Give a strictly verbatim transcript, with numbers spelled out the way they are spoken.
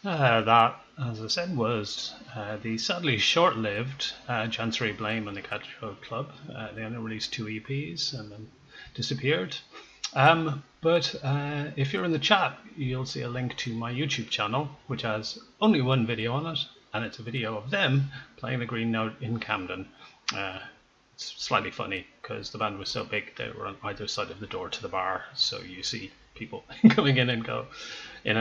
Uh, that, as I said, was uh, the sadly short-lived uh, Chancery Blame and the Catchroad Club. Uh, they only released two E Ps and then disappeared. Um, but uh, if you're in the chat, you'll see a link to my YouTube channel, which has only one video on it, and it's a video of them playing the Green Note in Camden. Uh, it's slightly funny because the band was so big they were on either side of the door to the bar, so you see people coming in and go in